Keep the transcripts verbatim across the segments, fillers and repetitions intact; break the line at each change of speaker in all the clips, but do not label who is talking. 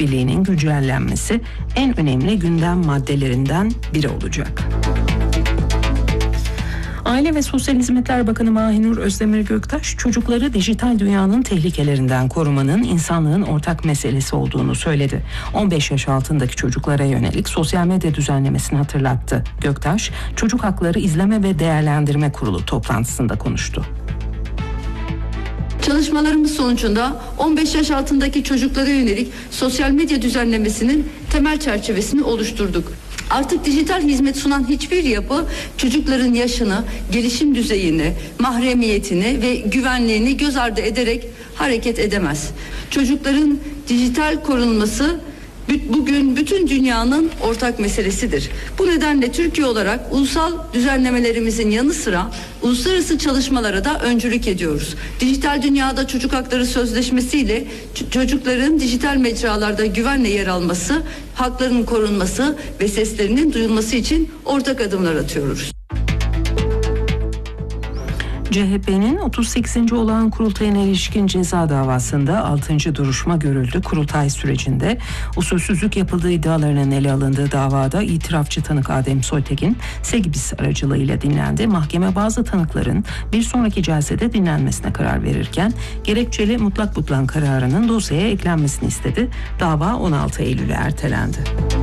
Birliği'nin güncellenmesi en önemli gündem maddelerinden biri olacak. Aile ve Sosyal Hizmetler Bakanı Mahinur Özdemir Göktaş, çocukları dijital dünyanın tehlikelerinden korumanın insanlığın ortak meselesi olduğunu söyledi. on beş yaş altındaki çocuklara yönelik sosyal medya düzenlemesini hatırlattı. Göktaş, Çocuk Hakları İzleme ve Değerlendirme Kurulu toplantısında konuştu.
Çalışmalarımız sonucunda on beş yaş altındaki çocuklara yönelik sosyal medya düzenlemesinin temel çerçevesini oluşturduk. Artık dijital hizmet sunan hiçbir yapı çocukların yaşını, gelişim düzeyini, mahremiyetini ve güvenliğini göz ardı ederek hareket edemez. Çocukların dijital korunması bugün bütün dünyanın ortak meselesidir. Bu nedenle Türkiye olarak ulusal düzenlemelerimizin yanı sıra uluslararası çalışmalara da öncülük ediyoruz. Dijital Dünyada Çocuk Hakları Sözleşmesi ile çocukların dijital mecralarda güvenle yer alması, haklarının korunması ve seslerinin duyulması için ortak adımlar atıyoruz.
C H P'nin otuz sekizinci olağan kurultayına ilişkin ceza davasında altıncı duruşma görüldü. Kurultay sürecinde usulsüzlük yapıldığı iddialarının ele alındığı davada itirafçı tanık Adem Soytekin Segibis aracılığıyla dinlendi. Mahkeme bazı tanıkların bir sonraki celsede dinlenmesine karar verirken gerekçeli mutlak butlan kararının dosyaya eklenmesini istedi. Dava on altı Eylül'e ertelendi.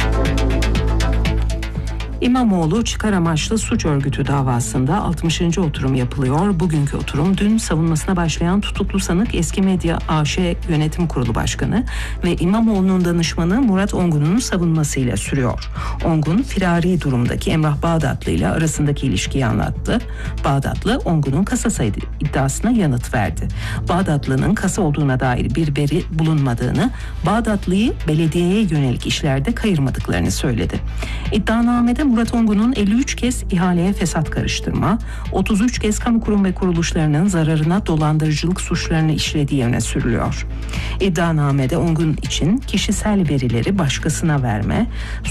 İmamoğlu çıkar amaçlı suç örgütü davasında altmışıncı oturum yapılıyor. Bugünkü oturum dün savunmasına başlayan tutuklu sanık Eski Medya A Ş Yönetim Kurulu Başkanı ve İmamoğlu'nun danışmanı Murat Ongun'un savunmasıyla sürüyor. Ongun, firari durumdaki Emrah Bağdatlı ile arasındaki ilişkiyi anlattı. Bağdatlı, Ongun'un kasa saydı iddiasına yanıt verdi. Bağdatlı'nın kasa olduğuna dair bir veri bulunmadığını, Bağdatlı'yı belediyeye yönelik işlerde kayırmadıklarını söyledi. İddianamede Murat Ongun'un elli üç kez ihaleye fesat karıştırma, otuz üç kez kamu kurum ve kuruluşlarının zararına dolandırıcılık suçlarını işlediği öne sürülüyor. İddianamede Ongun için kişisel verileri başkasına verme,